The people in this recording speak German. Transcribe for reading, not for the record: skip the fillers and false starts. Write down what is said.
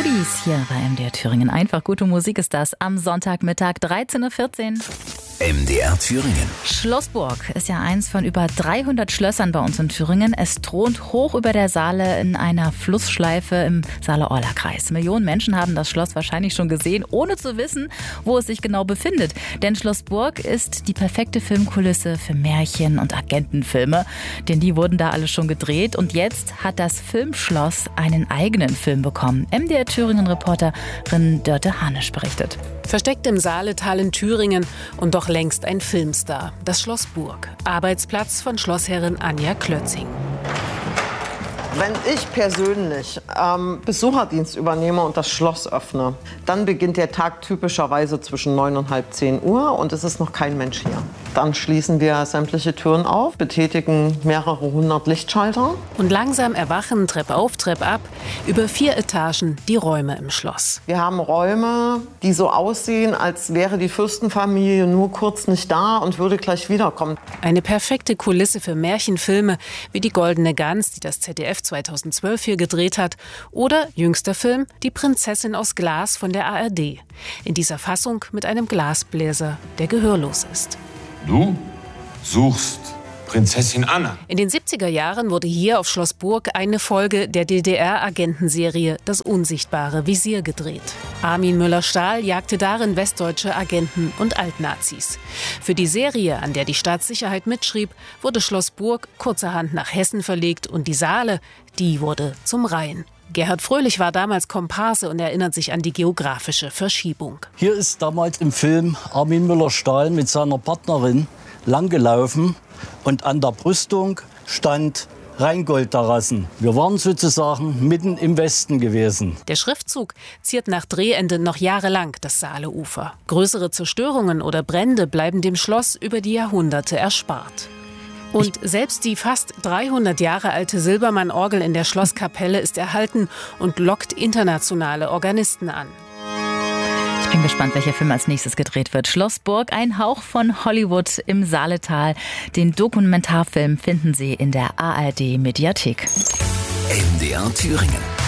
Oldies hier bei MDR Thüringen. Einfach gute Musik ist das am Sonntagmittag 13.14 Uhr. MDR Thüringen. Schlossburg ist ja eins von über 300 Schlössern bei uns in Thüringen. Es thront hoch über der Saale in einer Flussschleife im Saale-Orla-Kreis. Millionen Menschen haben das Schloss wahrscheinlich schon gesehen, ohne zu wissen, wo es sich genau befindet. Denn Schlossburg ist die perfekte Filmkulisse für Märchen- und Agentenfilme. Denn die wurden da alle schon gedreht. Und jetzt hat das Filmschloss einen eigenen Film bekommen. MDR Thüringen-Reporterin Dörte Hanisch berichtet. Versteckt im Saaletal in Thüringen und doch längst ein Filmstar. Das Schloss Burg. Arbeitsplatz von Schlossherrin Anja Klötzing. Wenn ich persönlich Besucherdienst übernehme und das Schloss öffne, dann beginnt der Tag typischerweise zwischen 9 und halb 10 Uhr und es ist noch kein Mensch hier. Dann schließen wir sämtliche Türen auf, betätigen mehrere hundert Lichtschalter. Und langsam erwachen, Treppe auf, Treppe ab, über 4 Etagen die Räume im Schloss. Wir haben Räume, die so aussehen, als wäre die Fürstenfamilie nur kurz nicht da und würde gleich wiederkommen. Eine perfekte Kulisse für Märchenfilme wie Die Goldene Gans, die das ZDF 2012 hier gedreht hat, oder jüngster Film Die Prinzessin aus Glas von der ARD. In dieser Fassung mit einem Glasbläser, der gehörlos ist. Du suchst Prinzessin Anna. In den 70er Jahren wurde hier auf Schloss Burg eine Folge der DDR-Agentenserie Das unsichtbare Visier gedreht. Armin Müller-Stahl jagte darin westdeutsche Agenten und Altnazis. Für die Serie, an der die Staatssicherheit mitschrieb, wurde Schloss Burg kurzerhand nach Hessen verlegt und die Saale, die wurde zum Rhein. Gerhard Fröhlich war damals Komparse und erinnert sich an die geografische Verschiebung. Hier ist damals im Film Armin Müller-Stahl mit seiner Partnerin langgelaufen und an der Brüstung stand Rheingoldterrassen. Wir waren sozusagen mitten im Westen gewesen. Der Schriftzug ziert nach Drehende noch jahrelang das Saaleufer. Größere Zerstörungen oder Brände bleiben dem Schloss über die Jahrhunderte erspart. Und selbst die fast 300 Jahre alte Silbermann-Orgel in der Schlosskapelle ist erhalten und lockt internationale Organisten an. Ich bin gespannt, welcher Film als nächstes gedreht wird. Schloss Burg, ein Hauch von Hollywood im Saaletal. Den Dokumentarfilm finden Sie in der ARD-Mediathek. MDR Thüringen.